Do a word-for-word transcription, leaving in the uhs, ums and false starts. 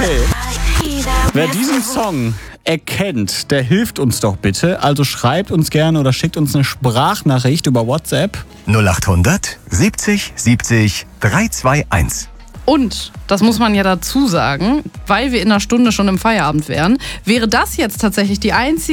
Okay. Wer diesen Song erkennt, der hilft uns doch bitte. Also schreibt uns gerne oder schickt uns eine Sprachnachricht über WhatsApp. null acht hundert siebzig siebzig drei zwei eins. Und, das muss man ja dazu sagen, weil wir in einer Stunde schon im Feierabend wären, wäre das jetzt tatsächlich die einzige